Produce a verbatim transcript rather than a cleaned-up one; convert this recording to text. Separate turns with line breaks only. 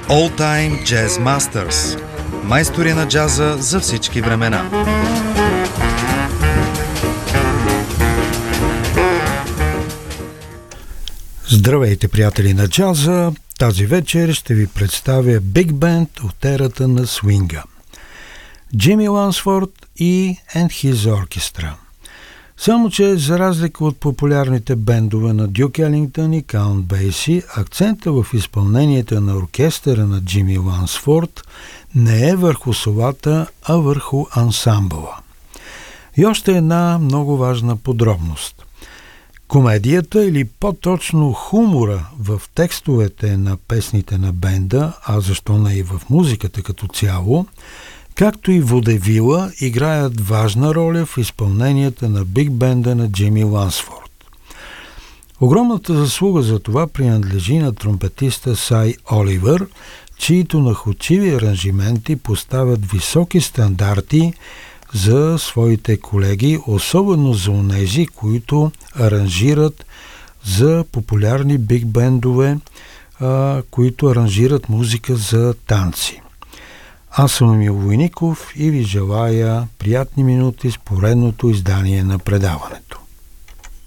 All Time Jazz Masters. Майстори на джаза за всички времена.
Здравейте, приятели на джаза! Тази вечер ще ви представя биг бенд от ерата на свинга. Джими Лансфорд и And His Orchestra. Само че, за разлика от популярните бендове на Дюк Елингтън и Каунт Бейси, акцента в изпълнението на оркестъра на Джими Лансфорд не е върху солата, а върху ансамбъла. И още една много важна подробност. Комедията или по-точно хумора в текстовете на песните на бенда, а защо не и в музиката като цяло, както и водевила, играят важна роля в изпълненията на биг бенда на Джими Лансфорд. Огромната заслуга за това принадлежи на тромпетиста Сай Оливър, чието находчиви аранжименти поставят високи стандарти за своите колеги, особено за онези, които аранжират за популярни биг бендове, а, които аранжират музика за танци. Аз съм Емил Войников и ви желая приятни минути с поредното издание на предаването.